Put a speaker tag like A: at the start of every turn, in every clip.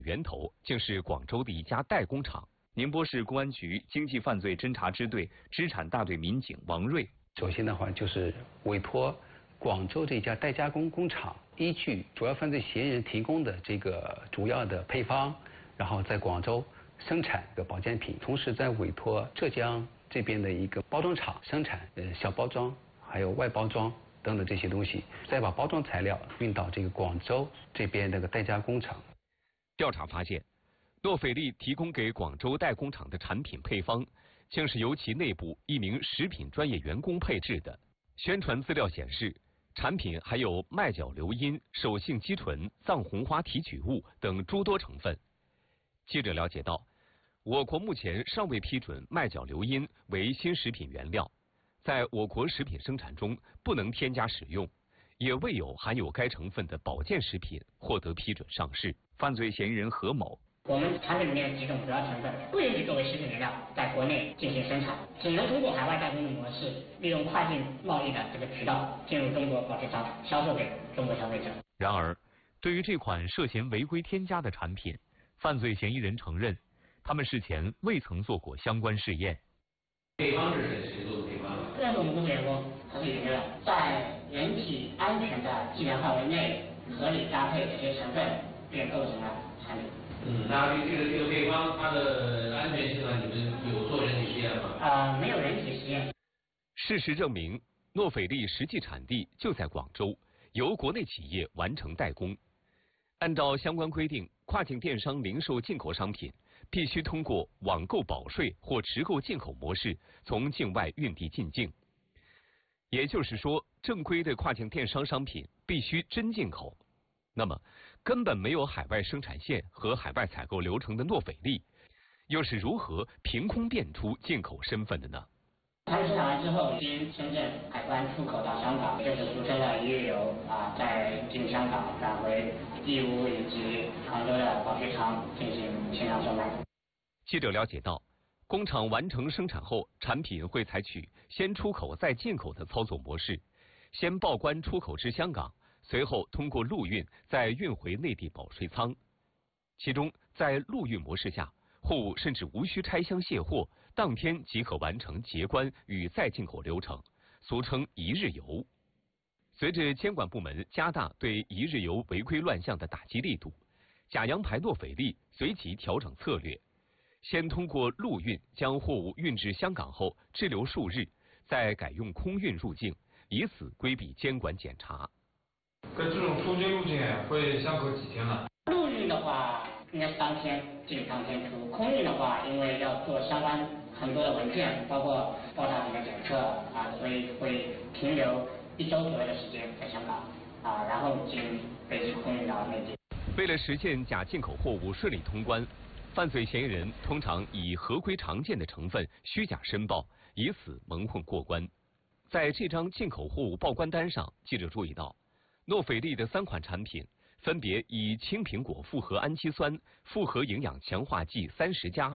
A: 源头竟是广州的一家代工厂。宁波市公安局经济犯罪侦查支队支产大队民警王瑞，
B: 首先的话就是委托广州这家代加工工厂，依据主要犯罪嫌疑人提供的这个主要的配方，然后在广州生产的保健品，同时再委托浙江这边的一个包装厂生产小包装还有外包装等等这些东西，再把包装材料运到这个广州这边那个代加工厂。
A: 调查发现，诺斐利提供给广州代工厂的产品配方，竟是由其内部一名食品专业员工配制的。宣传资料显示，产品含有麦角硫因、手性肌醇、藏红花提取物等诸多成分。记者了解到，我国目前尚未批准麦角硫因为新食品原料，在我国食品生产中不能添加使用，也未有含有该成分的保健食品获得批准上市。犯罪嫌疑人何某，
C: 我们产品里面几种主要成分不允许作为食品原料在国内进行生产，只能通过海外代工的模式，利用跨境贸易的这个渠道进入中国保税商场，销售给中国消费者。
A: 然而，对于这款涉嫌违规添加的产品，犯罪嫌疑人承认，他们事前未曾做过相关试验。
D: 配方是谁做的配方？
C: 这是我们公司员工合理认为，在人体安全的计量范围内，合理搭配这些成分，便构成了产品。
D: 那这个配方它的安全性你们有做人体实验吗？
C: 没有人体实验。
A: 事实证明，诺斐利实际产地就在广州，由国内企业完成代工。按照相关规定，跨境电商零售进口商品必须通过网购保税或直购进口模式从境外运递进境。也就是说，正规的跨境电商商品必须真进口。那么，根本没有海外生产线和海外采购流程的诺斐利，又是如何凭空变出进口身份的呢？
C: 产品生产完之后，经深圳海关出口到香港，就是俗称的一日游再经香港返回义乌以及杭州的保税仓进行线上售卖。
A: 记者了解到，工厂完成生产后，产品会采取先出口再进口的操作模式，先报关出口至香港，随后通过陆运再运回内地保税仓。其中，在陆运模式下，货物甚至无需拆箱卸货，当天即可完成结关与再进口流程，俗称一日游。随着监管部门加大对一日游违规乱象的打击力度，假洋牌诺斐利随即调整策略，先通过陆运将货物运至香港后滞留数日，再改用空运入境，以此规避监管检查。
E: 跟这种出境入境会相隔几天呢？
C: 陆运的话应该是当天进当天出，空运的话因为要做相关很多的文件，包括爆炸品的检测所以会停留1周左右的时间在香港然后经飞机空运到内地。
A: 为了实现假进口货物顺利通关，犯罪嫌疑人通常以合规常见的成分虚假申报，以此蒙混过关。在这张进口货物报关单上，记者注意到，诺斐利的3款产品分别以青苹果复合氨基酸、复合营养强化剂30+。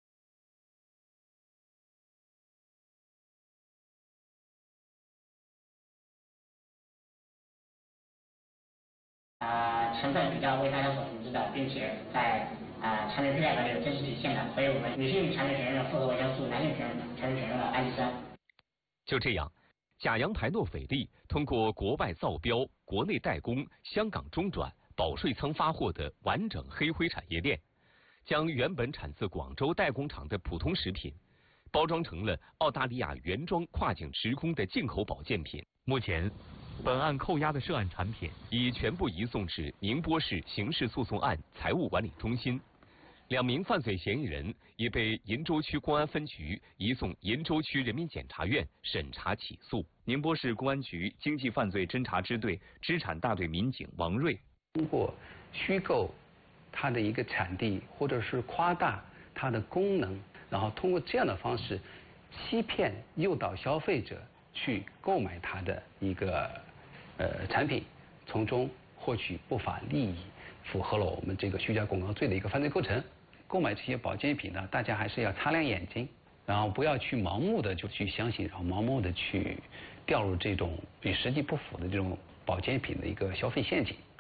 C: 成分比较为大家所熟知的，并且在产品配料表里有真实体现的，所以我们女性产品选用了复合维生素，男性产品选用了氨基酸。
A: 就这样，假洋牌诺斐利通过国外造标、国内代工、香港中转、保税仓发货的完整黑灰产业链，将原本产自广州代工厂的普通食品，包装成了澳大利亚原装跨境直供的进口保健品。目前，本案扣押的涉案产品已全部移送至宁波市刑事诉讼案财务管理中心，2名犯罪嫌疑人已被鄞州区公安分局移送鄞州区人民检察院审查起诉。宁波市公安局经济犯罪侦查支队支产大队民警王瑞，
B: 通过虚构它的一个产地，或者是夸大它的功能，然后通过这样的方式欺骗诱导消费者去购买它的一个产品，从中获取不法利益，符合了我们这个虚假广告罪的一个犯罪构成。购买这些保健品呢，大家还是要擦亮眼睛，然后不要去盲目的就去相信，然后盲目的去掉入这种与实际不符的这种保健品的一个消费陷阱。